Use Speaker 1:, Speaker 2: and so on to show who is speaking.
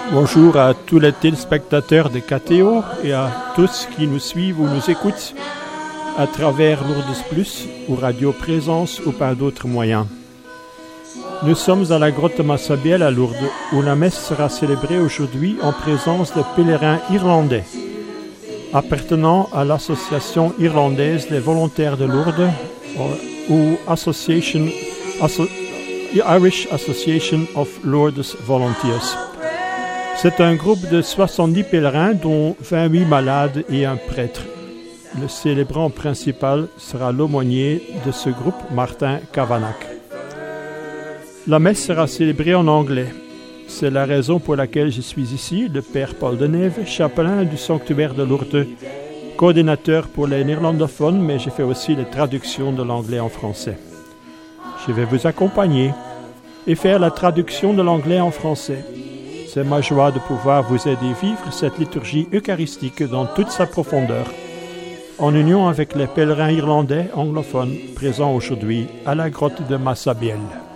Speaker 1: Bonjour à tous les téléspectateurs de KTO et à tous qui nous suivent ou nous écoutent à travers Lourdes Plus ou Radio Présence ou par d'autres moyens. Nous sommes à la grotte Massabielle à Lourdes où la messe sera célébrée aujourd'hui en présence de pèlerins irlandais appartenant à l'association irlandaise des volontaires de Lourdes ou Irish Association of Lourdes Volunteers. C'est un groupe de 70 pèlerins, dont 28 malades et un prêtre. Le célébrant principal sera l'aumônier de ce groupe, Martin Kavanagh. La messe sera célébrée en anglais. C'est la raison pour laquelle je suis ici, le Père Paul Deneve, chapelain du sanctuaire de Lourdes, coordinateur pour les néerlandophones, mais j'ai fait aussi les traductions de l'anglais en français. Je vais vous accompagner et faire la traduction de l'anglais en français. C'est ma joie de pouvoir vous aider à vivre cette liturgie eucharistique dans toute sa profondeur, en union avec les pèlerins irlandais anglophones présents aujourd'hui à la grotte de Massabielle.